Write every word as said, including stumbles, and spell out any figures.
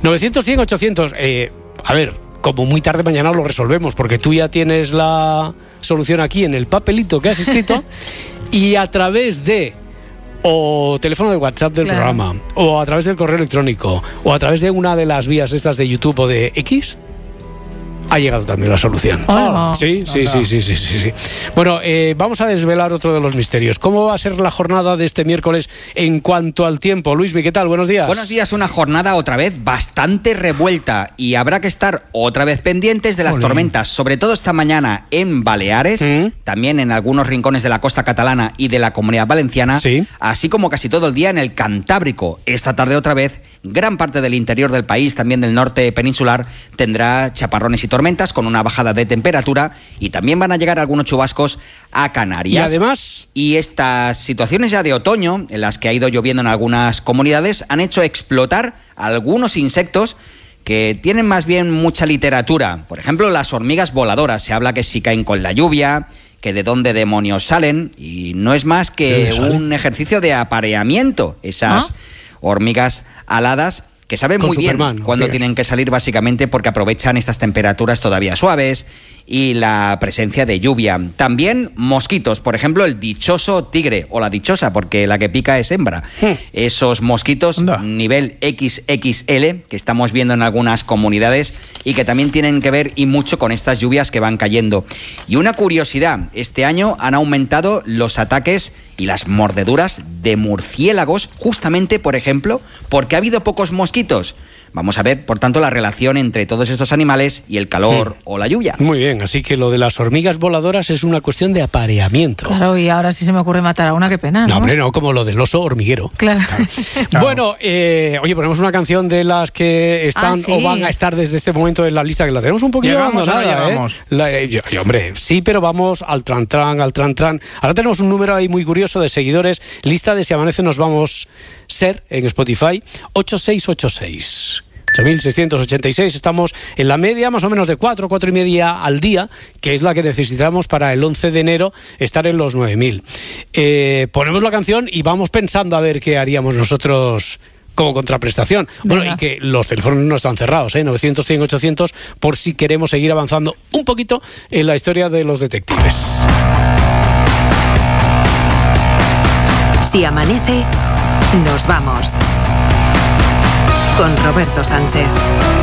novecientos, cien, ochocientos. Eh, a ver, como muy tarde mañana lo resolvemos, porque tú ya tienes la solución aquí en el papelito que has escrito y a través de o teléfono de WhatsApp del claro. programa, o a través del correo electrónico, o a través de una de las vías estas de YouTube o de X, ha llegado también la solución. Oh, sí, sí, sí, sí, sí, sí, sí. Bueno, eh, vamos a desvelar otro de los misterios. ¿Cómo va a ser la jornada de este miércoles en cuanto al tiempo? Luismi, ¿qué tal? Buenos días. Buenos días, una jornada otra vez bastante revuelta y habrá que estar otra vez pendientes de las Olé. tormentas, sobre todo esta mañana en Baleares, ¿Mm? también en algunos rincones de la costa catalana y de la Comunidad Valenciana, ¿Sí? así como casi todo el día en el Cantábrico. Esta tarde otra vez, gran parte del interior del país, también del norte peninsular, tendrá chaparrones y tormentas con una bajada de temperatura y también van a llegar algunos chubascos a Canarias. Y además... Y estas situaciones ya de otoño, en las que ha ido lloviendo en algunas comunidades, han hecho explotar algunos insectos que tienen más bien mucha literatura. Por ejemplo, las hormigas voladoras. Se habla que si caen con la lluvia, que de dónde demonios salen, y no es más que un ejercicio de apareamiento. Esas ¿Ah? hormigas aladas que saben muy Superman, bien cuándo tienen que salir, básicamente porque aprovechan estas temperaturas todavía suaves y la presencia de lluvia. También mosquitos, por ejemplo, el dichoso tigre o la dichosa, porque la que pica es hembra. Hmm. Esos mosquitos Anda. nivel equis equis ele que estamos viendo en algunas comunidades y que también tienen que ver y mucho con estas lluvias que van cayendo. Y una curiosidad, este año han aumentado los ataques y las mordeduras de murciélagos, justamente, por ejemplo, porque ha habido pocos mosquitos. Vamos a ver, por tanto, la relación entre todos estos animales y el calor sí. o la lluvia. Muy bien, así que lo de las hormigas voladoras es una cuestión de apareamiento. Claro, y ahora sí se me ocurre matar a una, qué pena, ¿no? No, hombre, no, como lo del oso hormiguero. Claro. claro. Bueno, eh, oye, ponemos una canción de las que están ah, sí. o van a estar desde este momento en la lista, que la tenemos un poquito abandonada, ¿eh? La, eh, yo, yo, hombre, sí, pero vamos al tran tran, al tran tran. Ahora tenemos un número ahí muy curioso de seguidores, lista de Si Amanece Nos Vamos Ser en Spotify, ocho seis ocho seis. ocho mil seiscientos ochenta y seis, estamos en la media más o menos de cuatro, cuatro y media al día, que es la que necesitamos para el once de enero estar en los nueve mil. Eh, ponemos la canción y vamos pensando a ver qué haríamos nosotros como contraprestación. Bueno, Venga. y que los teléfonos no están cerrados, ¿eh? novecientos, cien, ochocientos, por si queremos seguir avanzando un poquito en la historia de los detectives. Si amanece, nos vamos. Con Roberto Sánchez.